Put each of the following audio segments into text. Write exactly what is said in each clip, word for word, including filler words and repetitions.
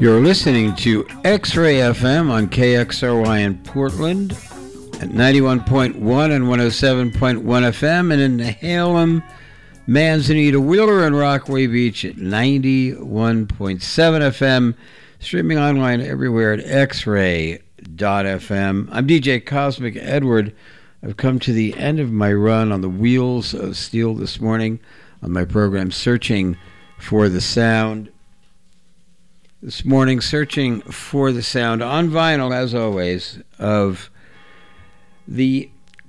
You're listening to X-Ray F M on K X R Y in Portland at ninety-one point one and one oh seven point one F M, and in Nehalem, Manzanita, Wheeler, and Rockaway Beach at ninety-one point seven F M, streaming online everywhere at x ray dot f m. I'm D J Cosmic Edward. I've come to the end of my run on the Wheels of Steel this morning on my program Searching for the Sound. This morning, searching for the sound on vinyl, as always, of the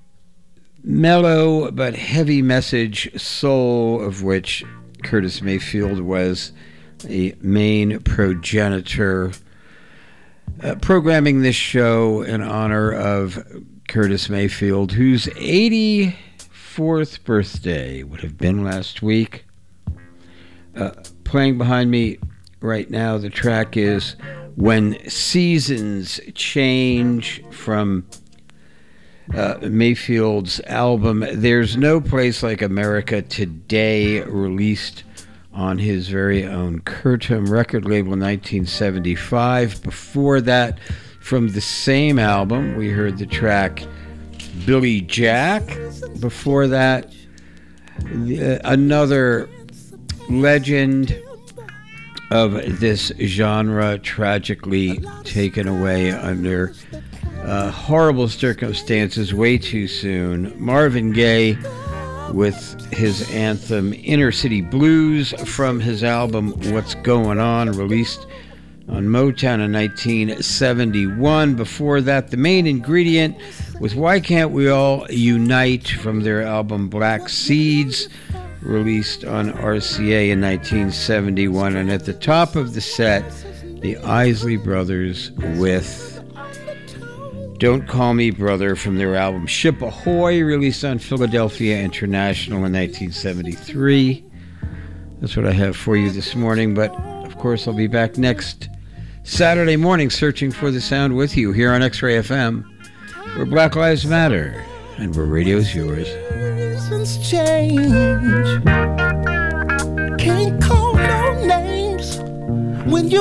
mellow but heavy message soul of which Curtis Mayfield was a main progenitor. Uh, programming this show in honor of Curtis Mayfield, whose eighty-fourth birthday would have been last week. Uh, playing behind me right now, the track is When Seasons Change from uh, Mayfield's album There's No Place Like America Today, released on his very own Curtom record label in nineteen seventy-five. Before that, from the same album, we heard the track Billy Jack. Before that, the, uh, another legend of this genre, tragically taken away under uh, horrible circumstances way too soon. Marvin Gaye with his anthem Inner City Blues from his album What's Going On, released on Motown in nineteen seventy-one. Before that, The Main Ingredient with Why Can't We All Unite from their album Black Seeds, released on R C A in nineteen seventy-one. And at the top of the set, the Isley Brothers with Don't Call Me Brother from their album Ship Ahoy, released on Philadelphia International in nineteen seventy-three. That's what I have for you this morning, but of course I'll be back next Saturday morning searching for the sound with you here on X-Ray F M, where Black Lives Matter and where radio's yours. Seasons change. Can't call no names when you